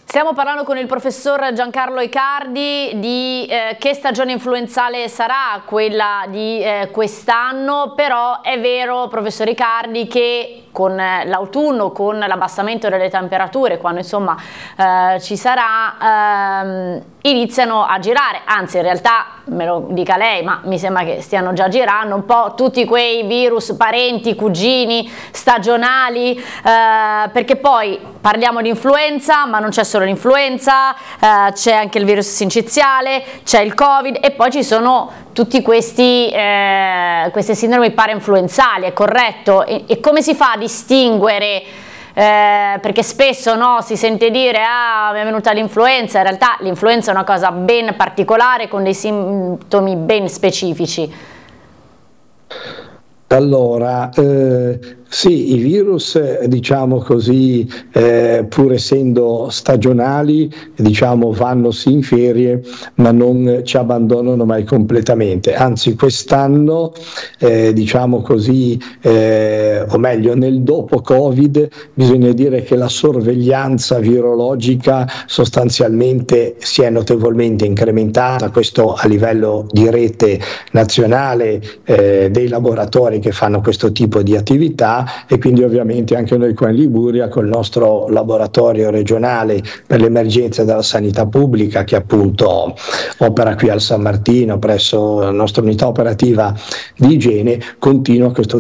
Stiamo parlando con il professor Giancarlo Icardi di che stagione influenzale sarà quella di quest'anno, però è vero, professor Icardi, che con l'autunno, con l'abbassamento delle temperature, quando insomma ci sarà, iniziano a girare, anzi in realtà me lo dica lei, ma mi sembra che stiano già girando un po' tutti quei virus parenti, cugini, stagionali, perché poi parliamo di influenza, ma non c'è solo l'influenza, c'è anche il virus sinciziale, c'è il Covid e poi ci sono tutti queste sindromi parainfluenzali, è corretto? E come si fa a distinguere? Perché spesso si sente dire mi è venuta l'influenza, in realtà l'influenza è una cosa ben particolare con dei sintomi ben specifici. Allora, sì, i virus, diciamo così, pur essendo stagionali, diciamo, vanno sì in ferie, ma non ci abbandonano mai completamente. Anzi, quest'anno, diciamo così, o meglio, nel dopo Covid, bisogna dire che la sorveglianza virologica sostanzialmente si è notevolmente incrementata, questo a livello di rete nazionale dei laboratori che fanno questo tipo di attività, e quindi ovviamente anche noi qua in Liguria col nostro laboratorio regionale per l'emergenza della sanità pubblica, che appunto opera qui al San Martino presso la nostra unità operativa di igiene, continua questo